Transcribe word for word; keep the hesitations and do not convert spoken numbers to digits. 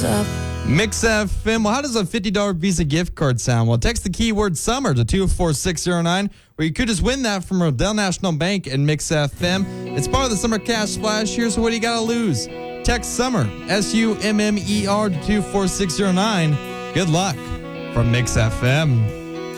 up. Mix F M. Well, how does a fifty dollars Visa gift card sound? Well, text the keyword summer to two four six zero nine, or you could just win that from Rodell National Bank and Mix F M. It's part of the Summer Cash Splash here, so what do you got to lose? Text summer, S U M M E R, to two four six zero nine. Good luck from Mix F M.